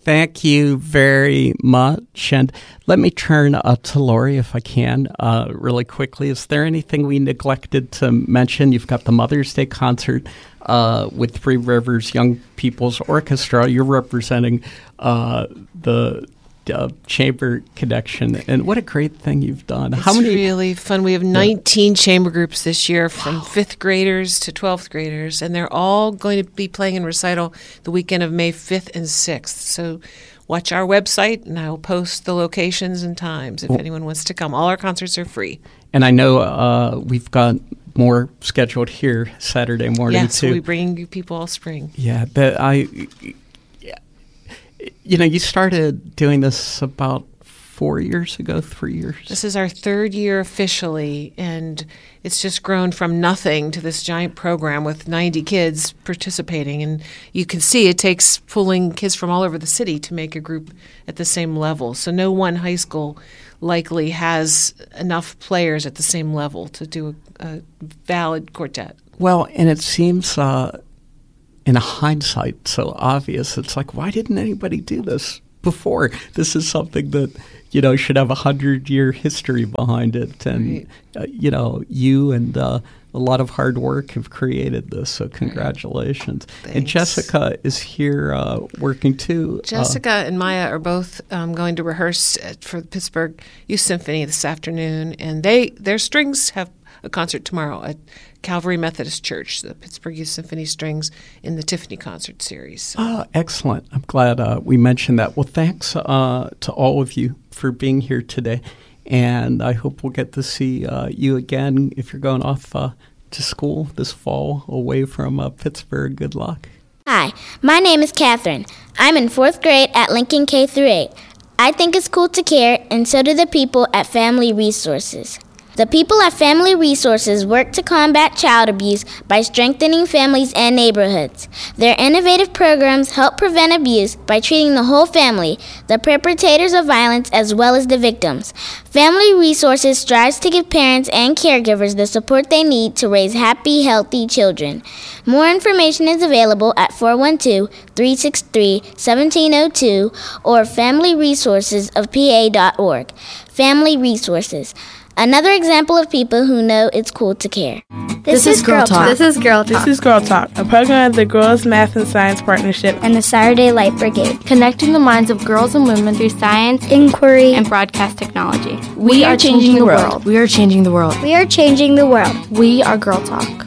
Thank you very much. And let me turn to Lori, if I can, really quickly. Is there anything we neglected to mention? You've got the Mother's Day concert with Three Rivers Young People's Orchestra. You're representing the chamber connection, and what a great thing you've done. It's really fun. We have 19 chamber groups this year, from 5th graders to 12th graders, and they're all going to be playing in recital the weekend of May 5th and 6th. So watch our website, and I'll post the locations and times if anyone wants to come. All our concerts are free. And I know we've got more scheduled here Saturday morning, too. Yeah, so we bring you people all spring. Yeah, you started doing this about 4 years ago, 3 years. This is our 3rd year officially, and it's just grown from nothing to this giant program with 90 kids participating. And you can see it takes pulling kids from all over the city to make a group at the same level. So no one high school likely has enough players at the same level to do a valid quartet. Well, and it seems in hindsight so obvious. It's like, why didn't anybody do this before? This is something that, should have 100-year history behind it. And, you and a lot of hard work have created this. So congratulations. Thanks. And Jessica is here working too. Jessica and Maya are both going to rehearse for the Pittsburgh Youth Symphony this afternoon. And their strings have a concert tomorrow at Calvary Methodist Church, the Pittsburgh Youth Symphony Strings in the Tiffany Concert Series. Excellent. I'm glad we mentioned that. Well, thanks to all of you for being here today, and I hope we'll get to see you again if you're going off to school this fall away from Pittsburgh. Good luck. Hi, my name is Catherine. I'm in 4th grade at Lincoln K-8. I think it's cool to care, and so do the people at Family Resources. The people at Family Resources work to combat child abuse by strengthening families and neighborhoods. Their innovative programs help prevent abuse by treating the whole family, the perpetrators of violence as well as the victims. Family Resources strives to give parents and caregivers the support they need to raise happy, healthy children. More information is available at 412-363-1702 or familyresourcesofpa.org. Family Resources. Another example of people who know it's cool to care. This is Girl Talk. This is Girl Talk. This is Girl Talk, a program of the Girls Math and Science Partnership and the Saturday Light Brigade, connecting the minds of girls and women through science, inquiry, and broadcast technology. We are changing the world. We are changing the world. We are changing the world. We are Girl Talk.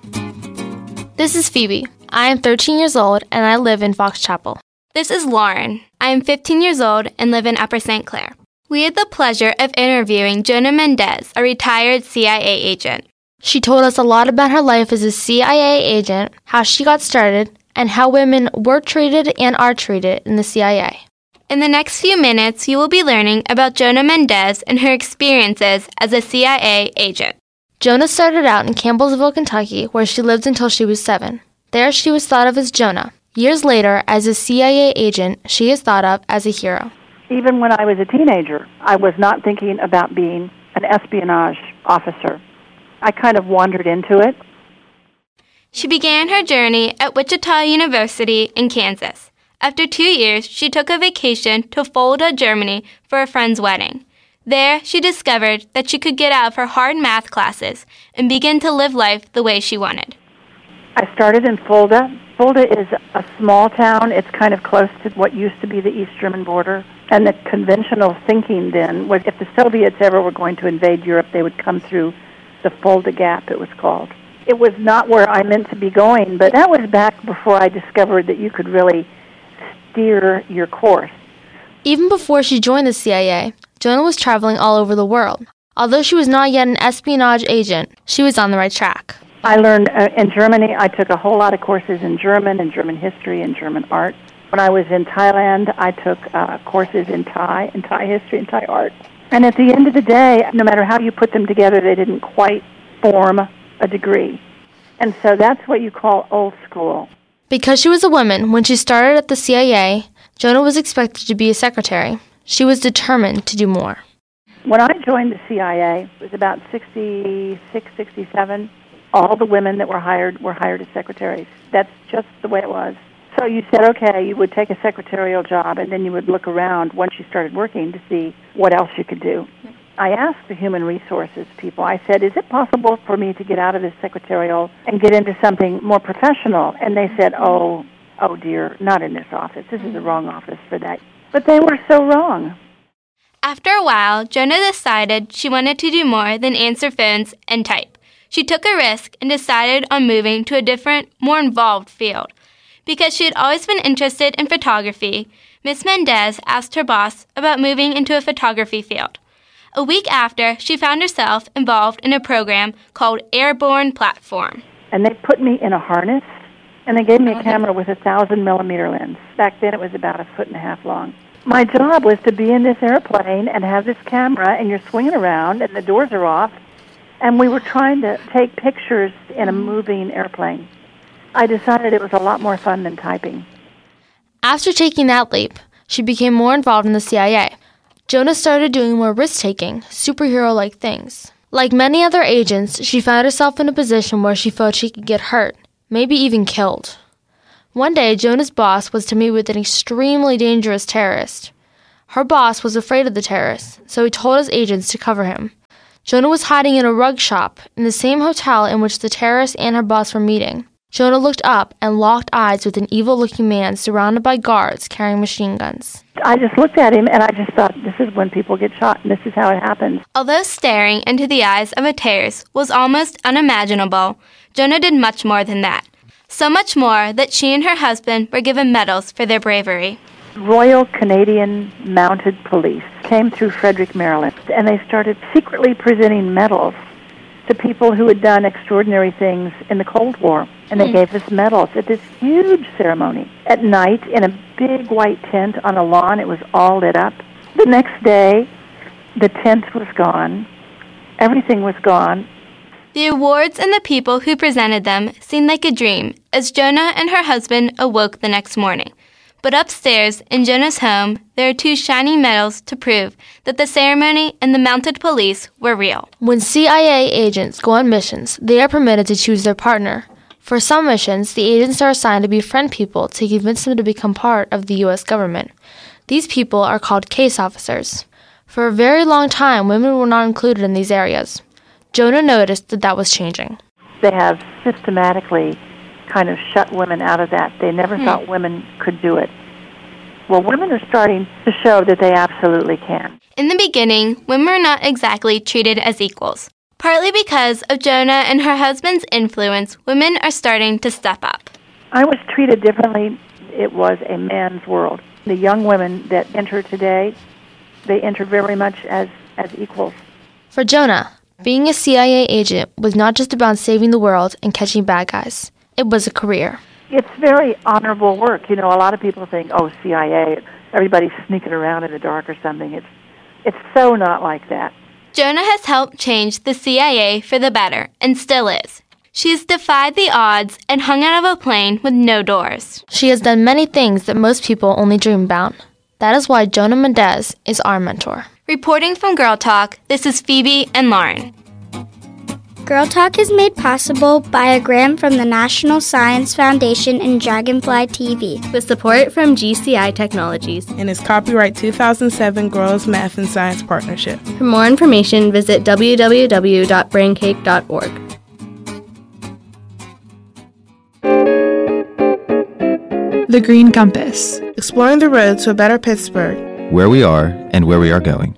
This is Phoebe. I am 13 years old and I live in Fox Chapel. This is Lauren. I am 15 years old and live in Upper St. Clair. We had the pleasure of interviewing Jonah Mendez, a retired CIA agent. She told us a lot about her life as a CIA agent, how she got started, and how women were treated and are treated in the CIA. In the next few minutes, you will be learning about Jonah Mendez and her experiences as a CIA agent. Jonah started out in Campbellsville, Kentucky, where she lived until she was 7. There she was thought of as Jonah. Years later, as a CIA agent, she is thought of as a hero. Even when I was a teenager, I was not thinking about being an espionage officer. I kind of wandered into it. She began her journey at Wichita University in Kansas. After 2 years, she took a vacation to Fulda, Germany for a friend's wedding. There, she discovered that she could get out of her hard math classes and begin to live life the way she wanted. I started in Fulda. Fulda is a small town. It's kind of close to what used to be the East German border. And the conventional thinking then was if the Soviets ever were going to invade Europe, they would come through the Fulda Gap, it was called. It was not where I meant to be going, but that was back before I discovered that you could really steer your course. Even before she joined the CIA, Jonah was traveling all over the world. Although she was not yet an espionage agent, she was on the right track. I learned in Germany, I took a whole lot of courses in German history, and German art. When I was in Thailand, I took courses in Thai history and Thai art. And at the end of the day, no matter how you put them together, they didn't quite form a degree. And so that's what you call old school. Because she was a woman, when she started at the CIA, Jonah was expected to be a secretary. She was determined to do more. When I joined the CIA, it was about 66, 67. All the women that were hired as secretaries. That's just the way it was. So you said, okay, you would take a secretarial job, and then you would look around once you started working to see what else you could do. I asked the human resources people, I said, is it possible for me to get out of this secretarial and get into something more professional? And they said, oh dear, not in this office. This is the wrong office for that. But they were so wrong. After a while, Jonah decided she wanted to do more than answer phones and type. She took a risk and decided on moving to a different, more involved field. Because she had always been interested in photography, Miss Mendez asked her boss about moving into a photography field. A week after, she found herself involved in a program called Airborne Platform. And they put me in a harness, and they gave me a camera with a 1,000-millimeter lens. Back then it was about 1.5 feet long. My job was to be in this airplane and have this camera, and you're swinging around, and the doors are off, and we were trying to take pictures in a moving airplane. I decided it was a lot more fun than typing. After taking that leap, she became more involved in the CIA. Jonah started doing more risk-taking, superhero-like things. Like many other agents, she found herself in a position where she felt she could get hurt, maybe even killed. One day, Jonah's boss was to meet with an extremely dangerous terrorist. Her boss was afraid of the terrorist, so he told his agents to cover him. Jonah was hiding in a rug shop in the same hotel in which the terrorist and her boss were meeting. Jonah looked up and locked eyes with an evil-looking man surrounded by guards carrying machine guns. I just looked at him, and I just thought, this is when people get shot, and this is how it happens. Although staring into the eyes of a terrorist was almost unimaginable, Jonah did much more than that. So much more that she and her husband were given medals for their bravery. Royal Canadian Mounted Police came through Frederick, Maryland, and they started secretly presenting medals to people who had done extraordinary things in the Cold War. And they gave us medals at this huge ceremony. At night, in a big white tent on a lawn, it was all lit up. The next day, the tent was gone. Everything was gone. The awards and the people who presented them seemed like a dream as Jonah and her husband awoke the next morning. But upstairs in Jonah's home, there are 2 shiny medals to prove that the ceremony and the mounted police were real. When CIA agents go on missions, they are permitted to choose their partner. For some missions, the agents are assigned to befriend people to convince them to become part of the U.S. government. These people are called case officers. For a very long time, women were not included in these areas. Jonah noticed that was changing. They have systematically kind of shut women out of that. They never thought women could do it. Well, women are starting to show that they absolutely can. In the beginning, women were not exactly treated as equals. Partly because of Jonah and her husband's influence, women are starting to step up. I was treated differently. It was a man's world. The young women that enter today, they enter very much as equals. For Jonah, being a CIA agent was not just about saving the world and catching bad guys. It was a career. It's very honorable work. You know, a lot of people think, oh, CIA, everybody's sneaking around in the dark or something. It's so not like that. Jonah has helped change the CIA for the better, and still is. She has defied the odds and hung out of a plane with no doors. She has done many things that most people only dream about. That is why Jonah Mendez is our mentor. Reporting from Girl Talk, this is Phoebe and Lauren. Girl Talk is made possible by a grant from the National Science Foundation and Dragonfly TV, with support from GCI Technologies, and is copyright 2007 Girls Math and Science Partnership. For more information, visit www.braincake.org. The Green Compass. Exploring the road to a better Pittsburgh. Where we are and where we are going.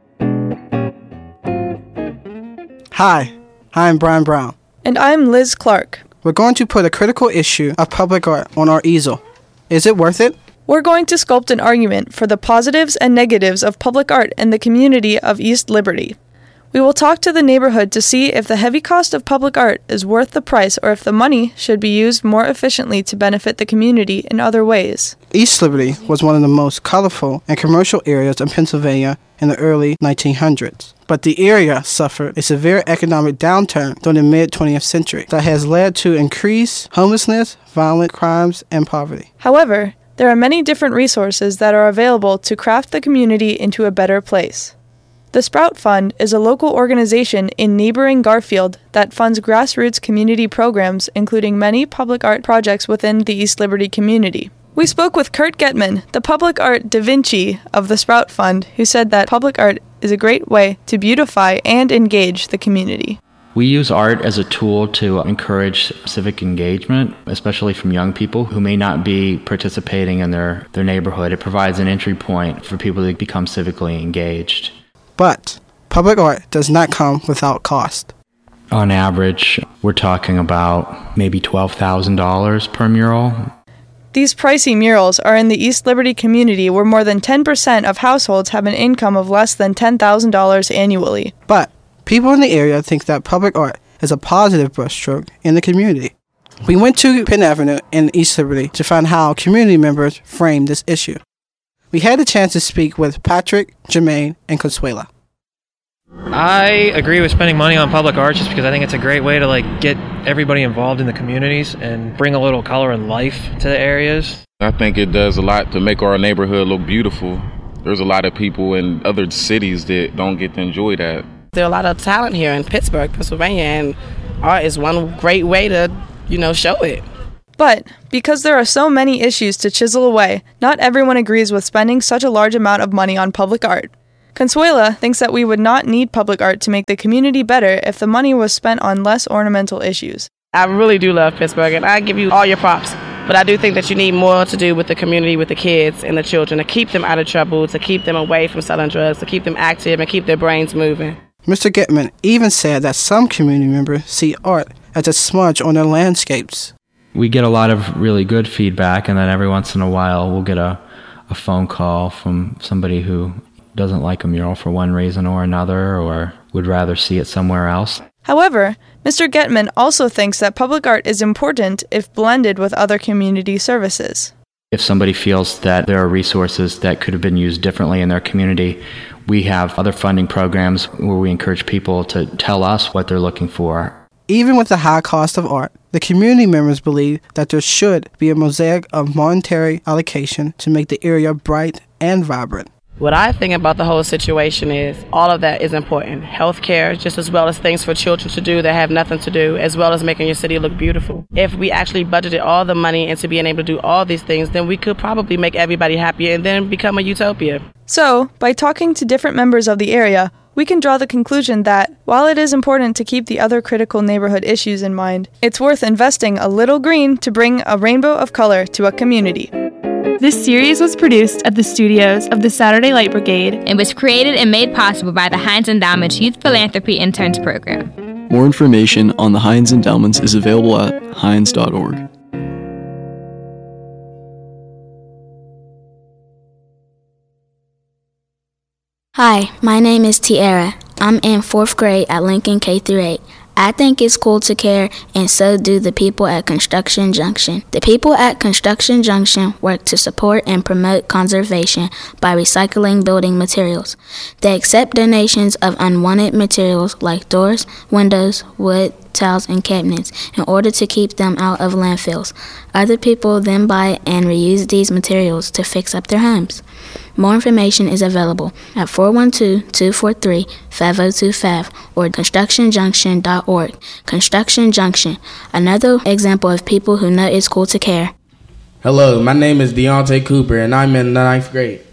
Hi, I'm Brian Brown. And I'm Liz Clark. We're going to put a critical issue of public art on our easel. Is it worth it? We're going to sculpt an argument for the positives and negatives of public art in the community of East Liberty. We will talk to the neighborhood to see if the heavy cost of public art is worth the price or if the money should be used more efficiently to benefit the community in other ways. East Liberty was one of the most colorful and commercial areas of Pennsylvania in the early 1900s. But the area suffered a severe economic downturn during the mid-20th century that has led to increased homelessness, violent crimes, and poverty. However, there are many different resources that are available to craft the community into a better place. The Sprout Fund is a local organization in neighboring Garfield that funds grassroots community programs, including many public art projects within the East Liberty community. We spoke with Kurt Getman, the public art Da Vinci of the Sprout Fund, who said that public art is a great way to beautify and engage the community. We use art as a tool to encourage civic engagement, especially from young people who may not be participating in their neighborhood. It provides an entry point for people to become civically engaged. But public art does not come without cost. On average, we're talking about maybe $12,000 per mural. These pricey murals are in the East Liberty community where more than 10% of households have an income of less than $10,000 annually. But people in the area think that public art is a positive brushstroke in the community. We went to Penn Avenue in East Liberty to find how community members frame this issue. We had a chance to speak with Patrick, Jermaine, and Consuela. I agree with spending money on public art just because I think it's a great way to get everybody involved in the communities and bring a little color and life to the areas. I think it does a lot to make our neighborhood look beautiful. There's a lot of people in other cities that don't get to enjoy that. There are a lot of talent here in Pittsburgh, Pennsylvania, and art is one great way to, show it. But because there are so many issues to chisel away, not everyone agrees with spending such a large amount of money on public art. Consuela thinks that we would not need public art to make the community better if the money was spent on less ornamental issues. I really do love Pittsburgh, and I give you all your props. But I do think that you need more to do with the community, with the kids and the children, to keep them out of trouble, to keep them away from selling drugs, to keep them active and keep their brains moving. Mr. Getman even said that some community members see art as a smudge on their landscapes. We get a lot of really good feedback, and then every once in a while we'll get a phone call from somebody who doesn't like a mural for one reason or another, or would rather see it somewhere else. However, Mr. Getman also thinks that public art is important if blended with other community services. If somebody feels that there are resources that could have been used differently in their community, we have other funding programs where we encourage people to tell us what they're looking for. Even with the high cost of art, the community members believe that there should be a mosaic of monetary allocation to make the area bright and vibrant. What I think about the whole situation is all of that is important. Healthcare, just as well as things for children to do that have nothing to do, as well as making your city look beautiful. If we actually budgeted all the money into being able to do all these things, then we could probably make everybody happier and then become a utopia. So, by talking to different members of the area, we can draw the conclusion that, while it is important to keep the other critical neighborhood issues in mind, it's worth investing a little green to bring a rainbow of color to a community. This series was produced at the studios of the Saturday Light Brigade and was created and made possible by the Heinz Endowment's Youth Philanthropy Interns Program. More information on the Heinz Endowments is available at heinz.org. Hi, my name is Tiara. I'm in 4th grade at Lincoln K-8. I think it's cool to care, and so do the people at Construction Junction. The people at Construction Junction work to support and promote conservation by recycling building materials. They accept donations of unwanted materials like doors, windows, wood, towels, and cabinets in order to keep them out of landfills. Other people then buy and reuse these materials to fix up their homes. More information is available at 412-243-5025 or constructionjunction.org. Construction Junction, another example of people who know it's cool to care. Hello, my name is Deontay Cooper, and I'm in the 9th grade.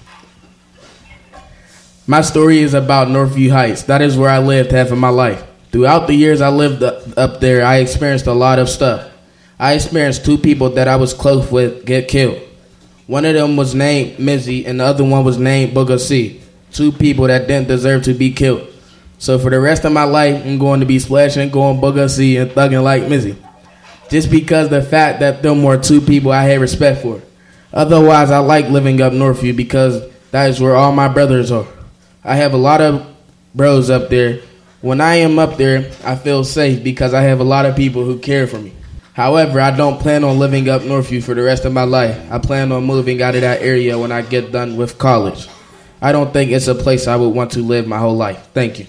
My story is about Northview Heights. That is where I lived half of my life. Throughout the years I lived up there, I experienced a lot of stuff. I experienced 2 people that I was close with get killed. One of them was named Mizzy, and the other one was named Booger C. 2 people that didn't deserve to be killed. So for the rest of my life, I'm going to be splashing, going Booger C, and thugging like Mizzy. Just because the fact that them were 2 people I had respect for. Otherwise, I like living up Northview because that is where all my brothers are. I have a lot of bros up there. When I am up there, I feel safe because I have a lot of people who care for me. However, I don't plan on living up Northview for the rest of my life. I plan on moving out of that area when I get done with college. I don't think it's a place I would want to live my whole life. Thank you.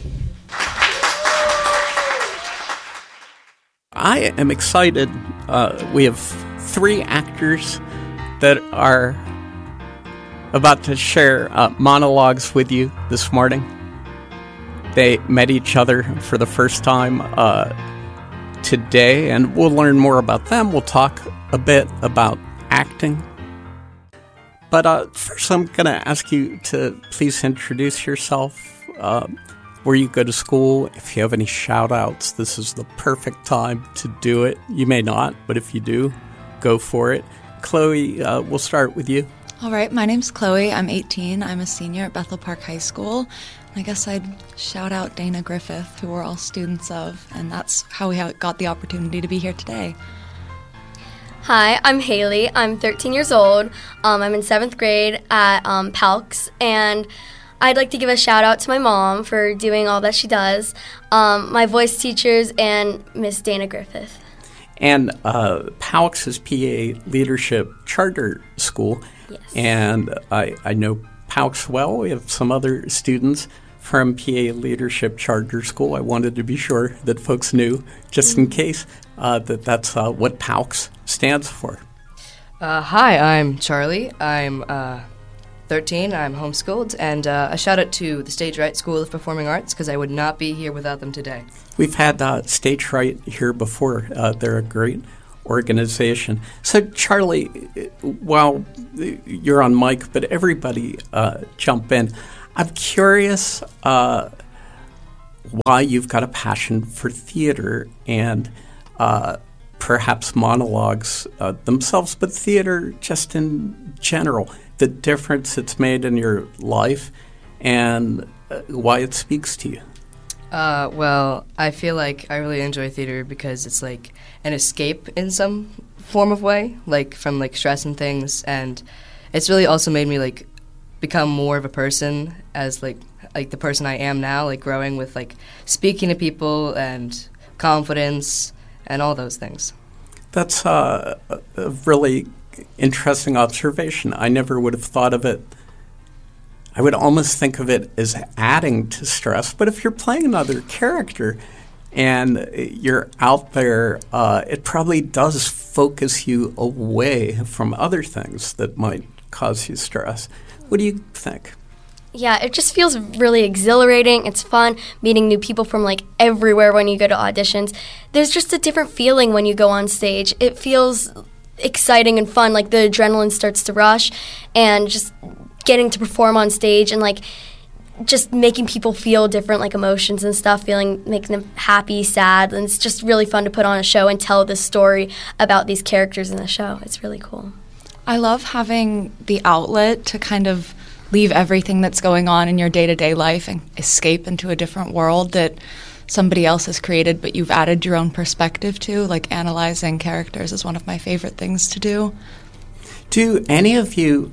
I am excited. We have 3 actors that are about to share monologues with you this morning. They met each other for the first time today, and we'll learn more about them. We'll talk a bit about acting. But first, I'm going to ask you to please introduce yourself, where you go to school. If you have any shout-outs, this is the perfect time to do it. You may not, but if you do, go for it. Chloe, we'll start with you. All right, my name's Chloe. I'm 18. I'm a senior at Bethel Park High School. I guess I'd shout out Dana Griffith, who we're all students of, and that's how we got the opportunity to be here today. Hi, I'm Haley. I'm 13 years old. I'm in 7th grade at Palks, and I'd like to give a shout out to my mom for doing all that she does, my voice teachers, and Miss Dana Griffith. And Palks is PA Leadership Charter School. Yes. And I know Palks well. We have some other students from PA Leadership Charter School. I wanted to be sure that folks knew, just in case, that's what Palks stands for. Hi, I'm Charlie. I'm 13. I'm homeschooled. And a shout out to the Stage Right School of Performing Arts, because I would not be here without them today. We've had Stage Right here before. They're a great organization. So, Charlie, while you're on mic, but everybody jump in. I'm curious why you've got a passion for theater and perhaps monologues themselves, but theater just in general, the difference it's made in your life and why it speaks to you. Well, I feel like I really enjoy theater because it's like an escape in some form of way, like from like stress and things, and it's really also made me like become more of a person as like the person I am now, like growing with like speaking to people and confidence and all those things. That's a really interesting observation. I never would have thought of it. I would almost think of it as adding to stress, but if you're playing another character and you're out there, it probably does focus you away from other things that might cause you stress. What do you think? Yeah, it just feels really exhilarating. It's fun meeting new people from like everywhere when you go to auditions. There's just a different feeling when you go on stage. It feels exciting and fun, like the adrenaline starts to rush, and just getting to perform on stage and like just making people feel different like emotions and stuff, making them happy, sad, and it's just really fun to put on a show and tell this story about these characters in the show. It's really cool. I love having the outlet to kind of leave everything that's going on in your day-to-day life and escape into a different world that somebody else has created, but you've added your own perspective to. Like analyzing characters is one of my favorite things to do. Do any of you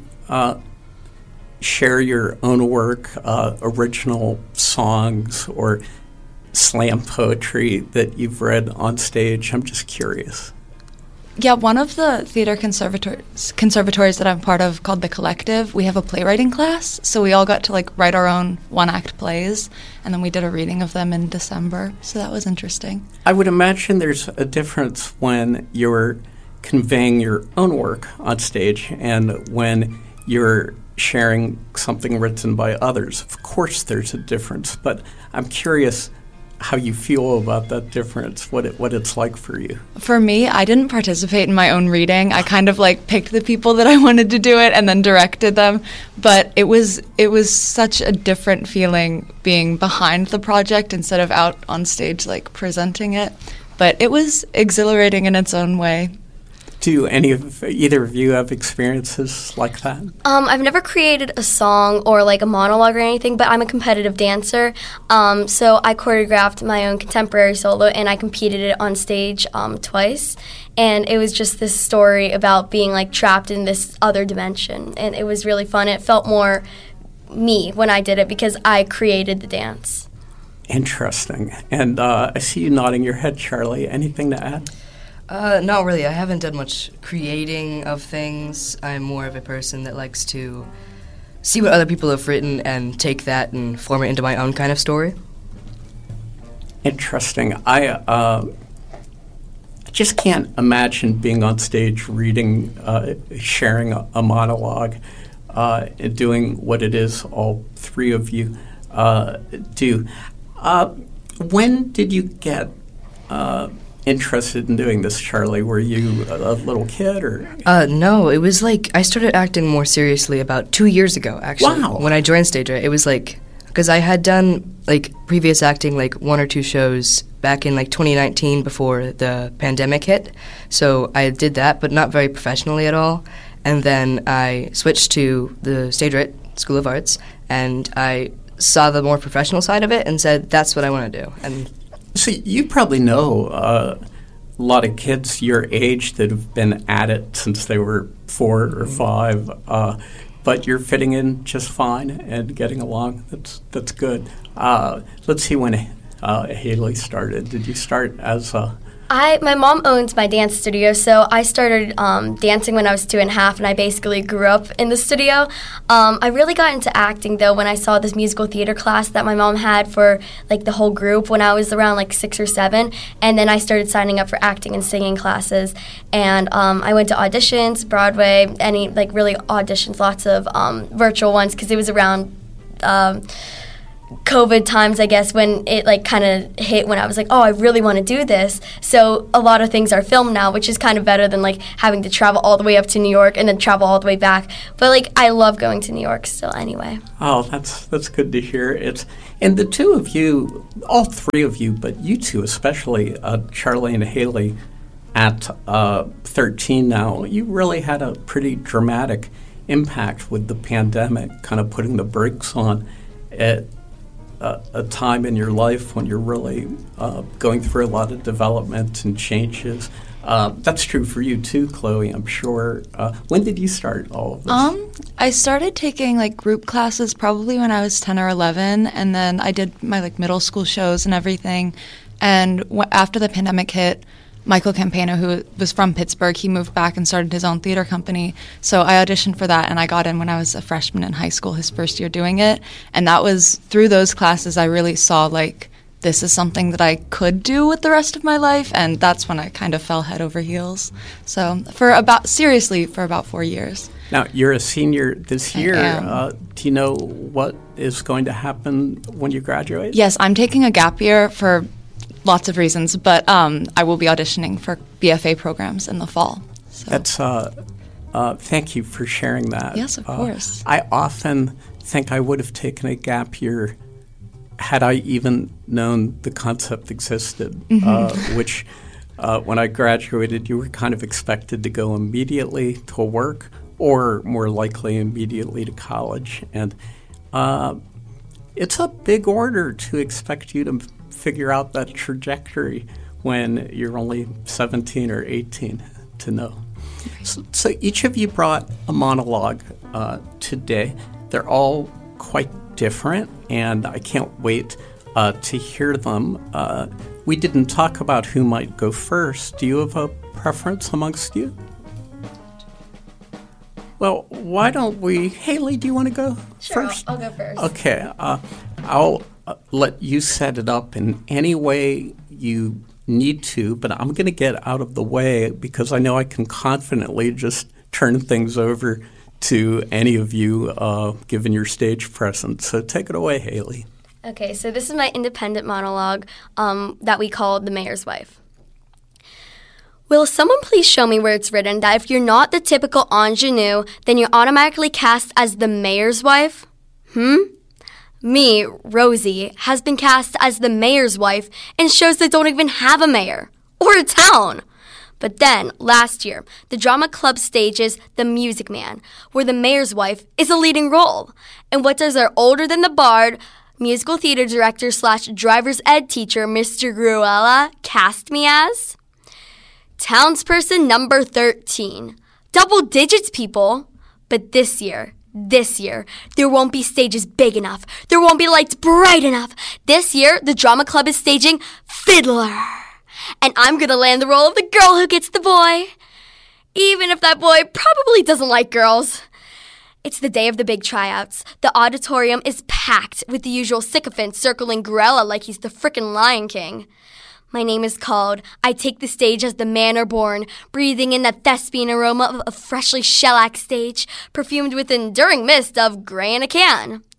share your own work, original songs or slam poetry that you've read on stage? I'm just curious. Yeah, one of the theater conservatories that I'm part of, called The Collective, we have a playwriting class, so we all got to like write our own one-act plays, and then we did a reading of them in December, so that was interesting. I would imagine there's a difference when you're conveying your own work on stage and when you're sharing something written by others. Of course there's a difference, but I'm curious how you feel about that difference, what it's like for you. For me, I didn't participate in my own reading. I kind of like picked the people that I wanted to do it and then directed them. But it was such a different feeling being behind the project instead of out on stage like presenting it. But it was exhilarating in its own way. Do either of you have experiences like that? I've never created a song or like a monologue or anything, but I'm a competitive dancer. So I choreographed my own contemporary solo and I competed it on stage twice. And it was just this story about being like trapped in this other dimension. And it was really fun. It felt more me when I did it because I created the dance. Interesting. And I see you nodding your head, Charlie. Anything to add? Not really. I haven't done much creating of things. I'm more of a person that likes to see what other people have written and take that and form it into my own kind of story. Interesting. I just can't imagine being on stage reading, sharing a monologue, and doing what it is all three of you do. When did you get interested in doing this, Charlie? Were you a little kid or? No, it was like I started acting more seriously about 2 years ago, actually. Wow. When I joined Stage Right, it was like, because I had done like previous acting, like 1 or 2 shows back in like 2019 before the pandemic hit. So I did that, but not very professionally at all. And then I switched to the Stage Right School of Arts, and I saw the more professional side of it and said, that's what I want to do. And so you probably know a lot of kids your age that have been at it since they were 4 or 5, but you're fitting in just fine and getting along. That's good. Let's see when Haley started. Did you start as a... My mom owns my dance studio, so I started dancing when I was 2.5, and I basically grew up in the studio. I really got into acting, though, when I saw this musical theater class that my mom had for, like, the whole group when I was around, like, 6 or 7, and then I started signing up for acting and singing classes, and I went to auditions, Broadway, really auditions, lots of virtual ones, because it was around... COVID times, I guess, when it like kind of hit when I was like, oh, I really want to do this. So a lot of things are filmed now, which is kind of better than like having to travel all the way up to New York and then travel all the way back. But like I love going to New York still anyway. Oh, that's good to hear. And the two of you, all three of you, but you two especially, Charlie and Haley, at 13 now, you really had a pretty dramatic impact with the pandemic, kind of putting the brakes on at a time in your life when you're really going through a lot of development and changes. That's true for you too, Chloe, I'm sure. When did you start all of this? I started taking like group classes probably when I was 10 or 11, and then I did my like middle school shows and everything. And after the pandemic hit, Michael Campano, who was from Pittsburgh, he moved back and started his own theater company. So I auditioned for that, and I got in when I was a freshman in high school, his first year doing it. And that was through those classes I really saw, like, this is something that I could do with the rest of my life, and that's when I kind of fell head over heels. So for about 4 years. Now, you're a senior this year. I am. Do you know what is going to happen when you graduate? Yes, I'm taking a gap year for lots of reasons, but I will be auditioning for BFA programs in the fall. So. That's thank you for sharing that. Yes, of course. I often think I would have taken a gap year had I even known the concept existed, which when I graduated, you were kind of expected to go immediately to work or more likely immediately to college. And it's a big order to expect you to figure out that trajectory when you're only 17 or 18 to know. So each of you brought a monologue today. They're all quite different, and I can't wait to hear them. We didn't talk about who might go first. Do you have a preference amongst you? Well, why don't we... Haley, do you want to go first? I'll go first. Okay. I'll let you set it up in any way you need to, but I'm going to get out of the way because I know I can confidently just turn things over to any of you given your stage presence. So take it away, Haley. Okay, so this is my independent monologue that we call The Mayor's Wife. Will someone please show me where it's written that if you're not the typical ingenue, then you're automatically cast as the mayor's wife? Me, Rosie, has been cast as the mayor's wife in shows that don't even have a mayor or a town. But then, last year, the drama club stages The Music Man, where the mayor's wife is a leading role. And what does our older than the bard, musical theater director / driver's ed teacher, Mr. Gruella, cast me as? Townsperson number 13. Double digits, people. But this year, there won't be stages big enough. There won't be lights bright enough. This year, the drama club is staging Fiddler. And I'm going to land the role of the girl who gets the boy. Even if that boy probably doesn't like girls. It's the day of the big tryouts. The auditorium is packed with the usual sycophants circling Gruella like he's the frickin' Lion King. My name is called. I take the stage as the manor born, breathing in the thespian aroma of a freshly shellacked stage, perfumed with enduring mist of gray in a can.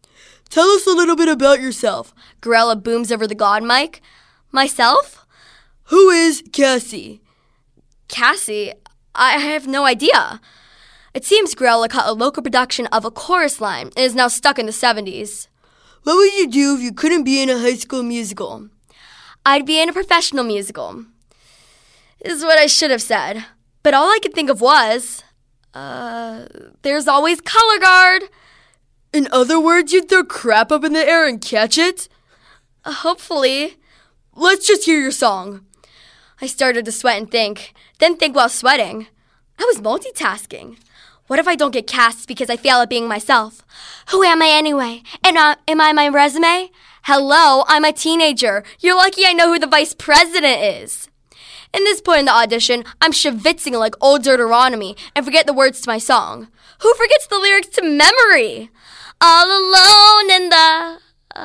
Tell us a little bit about yourself. Grella booms over the god mic. Myself? Who is Cassie? Cassie? I have no idea. It seems Grella caught a local production of a chorus line and is now stuck in the 70s. What would you do if you couldn't be in a high school musical? I'd be in a professional musical. Is what I should have said. But all I could think of was, there's always color guard. In other words, you'd throw crap up in the air and catch it? Hopefully. Let's just hear your song. I started to sweat and think, then think while sweating. I was multitasking. What if I don't get cast because I fail at being myself? Who am I anyway? And am I my resume? Hello, I'm a teenager. You're lucky I know who the vice president is. In this point in the audition, I'm schwitzing like old Deuteronomy and forget the words to my song. Who forgets the lyrics to memory? All alone in the...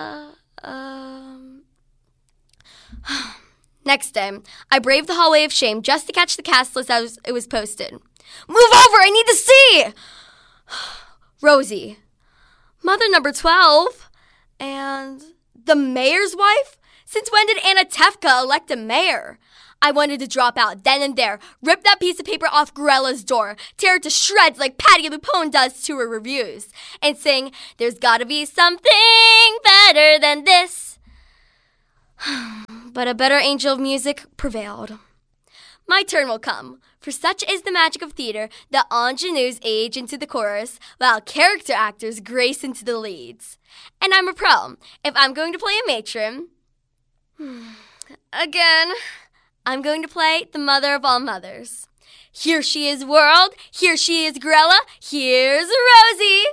Next day, I braved the hallway of shame just to catch the cast list as it was posted. Move over, I need to see! Rosie. Mother number 12. And the mayor's wife? Since when did Anna Tefka elect a mayor? I wanted to drop out then and there, rip that piece of paper off Grella's door, tear it to shreds like Patti LuPone does to her reviews, and sing, "There's gotta be something better than this." But a better angel of music prevailed. My turn will come, for such is the magic of theater that ingenues age into the chorus, while character actors grace into the leads. And I'm a pro. If I'm going to play a matron, again, I'm going to play the mother of all mothers. Here she is, world. Here she is, Grella. Here's Rosie.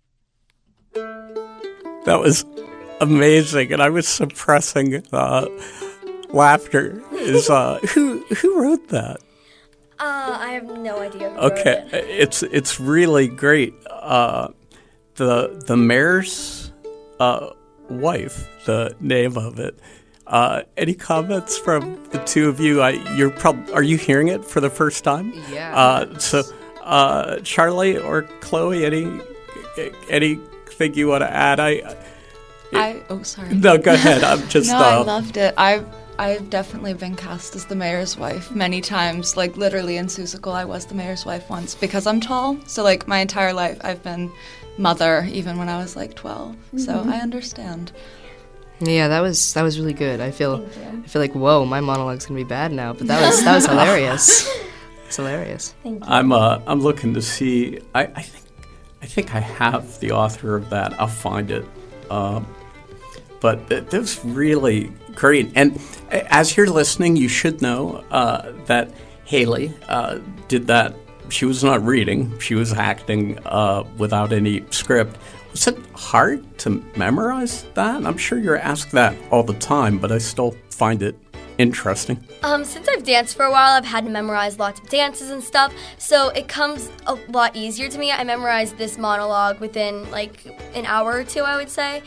That was amazing, and I was suppressing laughter. Who wrote that? I have no idea who Okay, wrote it. it's really great. The mayor's wife, the name of it. Any comments from the two of you? Are you hearing it for the first time? Yeah. So, Charlie or Chloe, anything you want to add? Sorry. No, go ahead. I'm just. No, I loved it. I've definitely been cast as the mayor's wife many times. Like literally in Seussical, I was the mayor's wife once because I'm tall. So like my entire life, I've been mother, even when I was like 12. Mm-hmm. So I understand. Yeah, that was really good. I feel like whoa, my monologue's gonna be bad now, but that was hilarious. It's hilarious. Thank you. I'm looking to see. I think I have the author of that. I'll find it. But it was really great. And as you're listening, you should know that Haley did that. She was not reading. She was acting without any script. Was it hard to memorize that? I'm sure you're asked that all the time, but I still find it interesting. Since I've danced for a while, I've had to memorize lots of dances and stuff, so it comes a lot easier to me. I memorized this monologue within like an hour or two, I would say.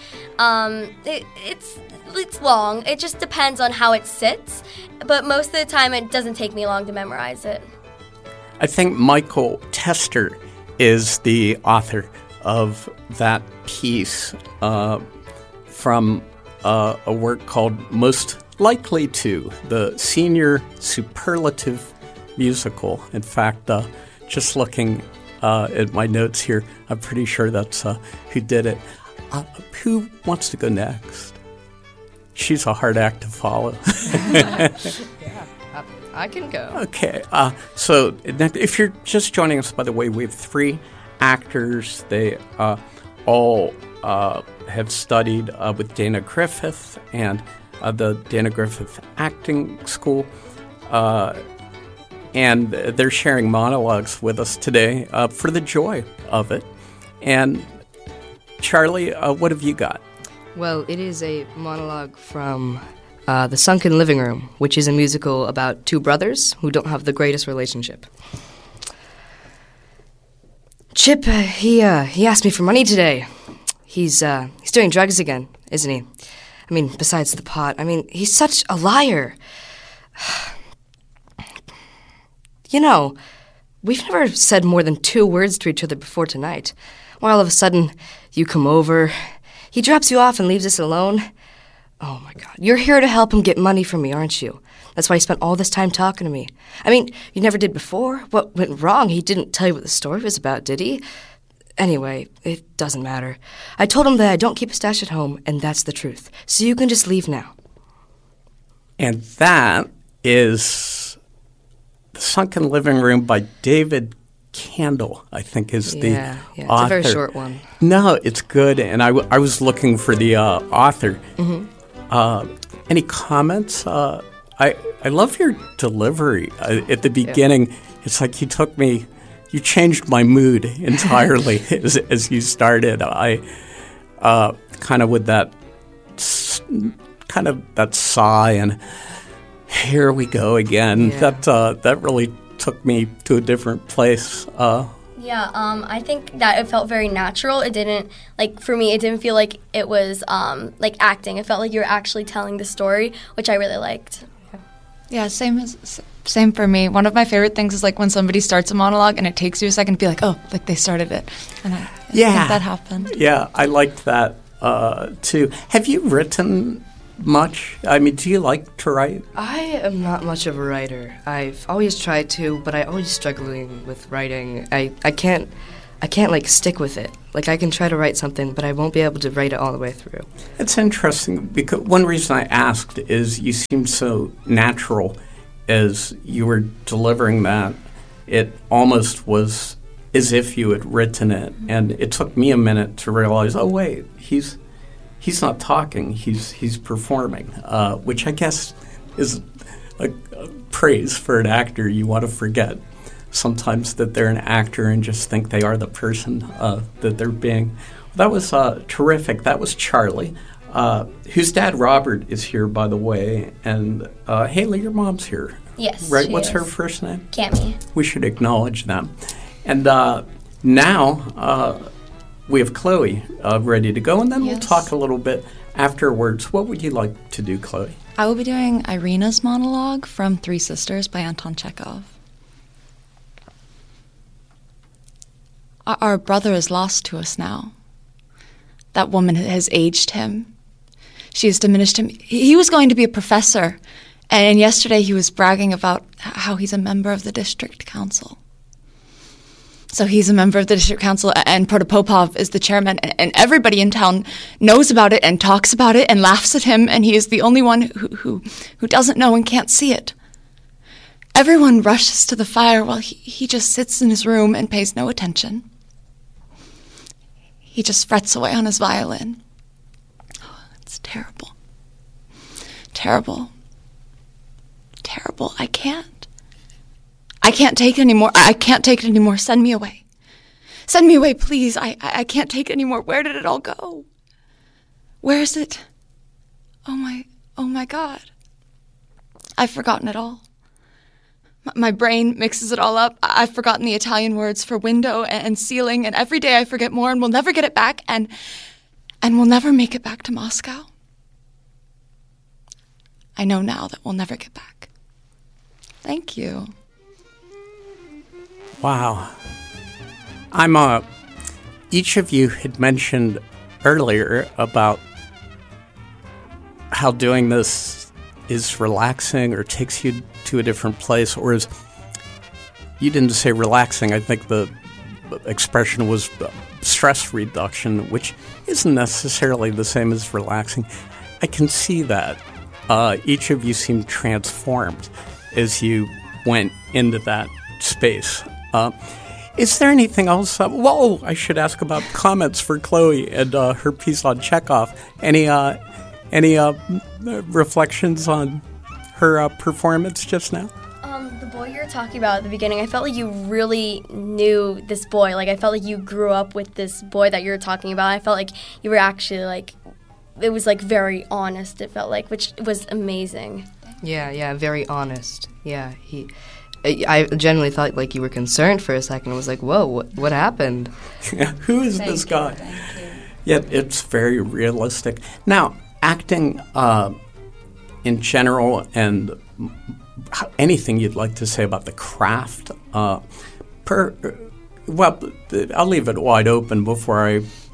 It's long. It just depends on how it sits, but most of the time it doesn't take me long to memorize it. I think Michael Tester is the author of that piece from a work called Most Likely To, the Senior Superlative Musical. In fact, just looking at my notes here, I'm pretty sure that's who did it. Who wants to go next? She's a hard act to follow. Yeah, I can go. Okay, so if you're just joining us, by the way, we have 3 actors. They all have studied with Dana Griffith and the Dana Griffith Acting School, and they're sharing monologues with us today for the joy of it. And Charlie, what have you got? Well, it is a monologue from The Sunken Living Room, which is a musical about 2 brothers who don't have the greatest relationship. Chip, he asked me for money today. He's doing drugs again, isn't he? I mean, besides the pot. I mean, he's such a liar. You know, we've never said more than 2 words to each other before tonight. Why all of a sudden you come over, He drops you off and leaves us alone. Oh my God. You're here to help him get money from me, aren't you? That's why he spent all this time talking to me. I mean, you never did before. What went wrong? He didn't tell you what the story was about, did he? Anyway, it doesn't matter. I told him that I don't keep a stash at home, and that's the truth. So you can just leave now. And that is The Sunken Living Room by David Candle, I think is the author. It's a very short one. No, it's good, and I was looking for the author. Mm-hmm. Any comments? I love your delivery at the beginning. Yeah. It's like you changed my mood entirely as you started. I kind of with that sigh and here we go again. Yeah. That really took me to a different place. I think that it felt very natural. It didn't, for me, it didn't feel like it was, acting. It felt like you were actually telling the story, which I really liked. Yeah, same for me. One of my favorite things is, when somebody starts a monologue and it takes you a second to be like, oh, they started it. And I think that happened. Yeah, I liked that, too. Have you written much? I mean, do you like to write? I am not much of a writer. I've always tried to, but I always struggling with writing. I can't stick with it. I can try to write something, but I won't be able to write it all the way through. It's interesting because one reason I asked is you seemed so natural as you were delivering that. It almost was as if you had written it, and it took me a minute to realize, oh wait, he's not talking, he's performing, which I guess is a praise for an actor. You want to forget sometimes that they're an actor and just think they are the person that they're being. That was terrific. That was Charlie, whose dad Robert is here, by the way, and Haley, your mom's here. Yes, right. What's her first name? Cammie. We should acknowledge them. And now we have Chloe ready to go, and then we'll talk a little bit afterwards. What would you like to do, Chloe? I will be doing Irina's monologue from Three Sisters by Anton Chekhov. Our brother is lost to us now. That woman has aged him. She has diminished him. He was going to be a professor, and yesterday he was bragging about how he's a member of the district council. So he's a member of the district council, and Protopopov is the chairman, and everybody in town knows about it and talks about it and laughs at him, and he is the only one who doesn't know and can't see it. Everyone rushes to the fire while he just sits in his room and pays no attention. He just frets away on his violin. Oh, it's terrible. Terrible. Terrible. I can't take it anymore. I can't take it anymore. Send me away. Send me away, please. I can't take it anymore. Where did it all go? Where is it? Oh my God. I've forgotten it all. My brain mixes it all up. I've forgotten the Italian words for window and ceiling, and every day I forget more, and we'll never get it back, and we'll never make it back to Moscow. I know now that we'll never get back. Thank you. Wow. Each of you had mentioned earlier about how doing this is relaxing or takes you to a different place, or is, you didn't say relaxing, I think the expression was stress reduction, which isn't necessarily the same as relaxing. I can see that. Each of you seemed transformed as you went into that space. Is there anything else? I should ask about comments for Chloe and her piece on Chekhov. Any reflections on her performance just now? The boy you were talking about at the beginning, I felt like you really knew this boy. I felt like you grew up with this boy that you were talking about. I felt like you were actually, it was, very honest, it felt like, which was amazing. Yeah, very honest. Yeah, I genuinely thought, you were concerned for a second. I was like, whoa, what happened? Who is this guy? Yet it's very realistic. Now, acting in general, and anything you'd like to say about the craft, I'll leave it wide open before I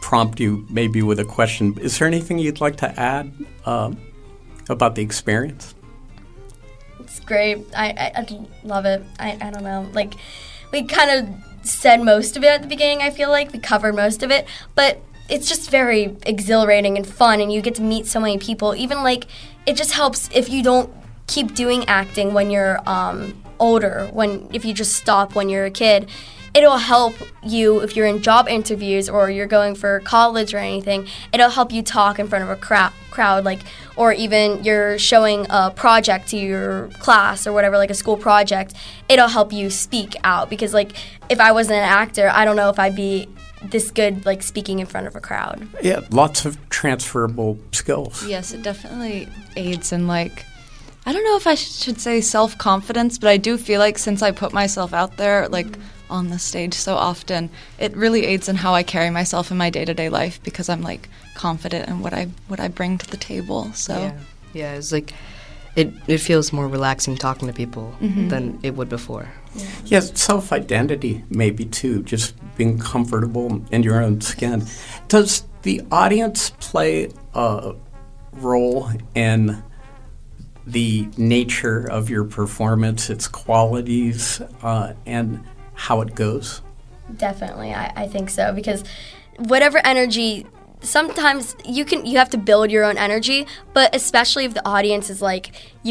prompt you maybe with a question. Is there anything you'd like to add about the experience? It's great. I love it. I don't know. Like, we kind of said most of it at the beginning, I feel like. We covered most of it. But it's just very exhilarating and fun, and you get to meet so many people. Even, like, it just helps if you don't keep doing acting when you're older, if you just stop when you're a kid. It'll help you if you're in job interviews or you're going for college or anything. It'll help you talk in front of a crowd, like, or even you're showing a project to your class or whatever, like a school project. It'll help you speak out because, like, if I wasn't an actor, I don't know if I'd be this good, like, speaking in front of a crowd. Yeah, lots of transferable skills. Yes, it definitely aids in, like, I don't know if I should say self-confidence, but I do feel like since I put myself out there, like, on the stage so often, it really aids in how I carry myself in my day-to-day life because I'm, like, confident in what I bring to the table. So yeah, it's like it feels more relaxing talking to people than it would before. Yeah, self-identity maybe too, just being comfortable in your own skin. Does the audience play a role in the nature of your performance, its qualities, and how it goes? Definitely, I think so, because whatever energy, sometimes you have to build your own energy, but especially if the audience is like,